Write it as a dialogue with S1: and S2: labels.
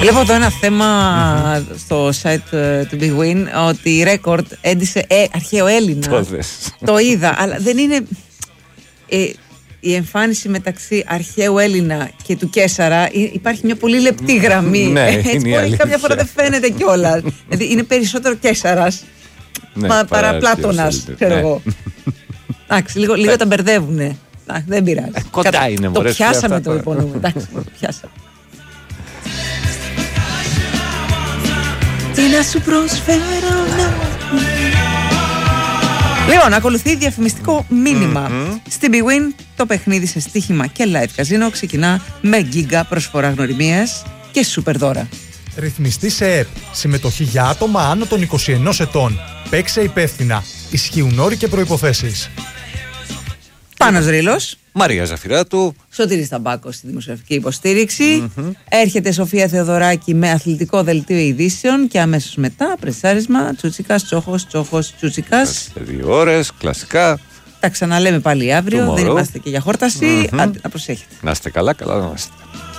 S1: Βλέπω εδώ ένα θέμα στο site του Big Win ότι η Record έντυσε αρχαίο Έλληνα. Το είδα, αλλά δεν είναι η εμφάνιση μεταξύ αρχαίου Έλληνα και του Καίσαρα. Υπάρχει μια πολύ λεπτή γραμμή.
S2: Ναι,
S1: έτσι μπορεί καμιά φορά δεν φαίνεται κιόλας. Δηλαδή είναι περισσότερο Καίσαρας παρά Πλάτωνας, ξέρω εγώ. Εντάξει, λίγο τα μπερδεύουνε. Δεν πειράζει.
S2: Κοντά είναι,
S1: το πιάσαμε το υπονοούμε. Εντάξει, το πιάσαμε. Τι να σου προσφέρω να... Λοιπόν, ακολουθεί διαφημιστικό μήνυμα. Στην Big Win το παιχνίδι σε στοίχημα και live καζίνο ξεκινά με γίγκα προσφορά γνωριμίας και σούπερ δώρα.
S3: Ρυθμιστή σε ΕΡ. Συμμετοχή για άτομα άνω των 21 ετών. Παίξε υπεύθυνα. Ισχύουν όροι και προϋποθέσεις.
S1: Πάνος Ρήλος.
S2: Μαρία Ζαφυράτου.
S1: Σωτήρης Ταμπάκος στη δημοσιογραφική υποστήριξη. Έρχεται Σοφία Θεοδωράκη με αθλητικό δελτίο ειδήσεων και αμέσως μετά πρεσάρισμα Τσούτσικας, Τσόχος, Τσούτσικας.
S2: 2 ώρες, κλασικά.
S1: Τα ξαναλέμε πάλι αύριο. Δεν είμαστε και για χόρταση. Να προσέχετε.
S2: Να είστε καλά, καλά να είστε.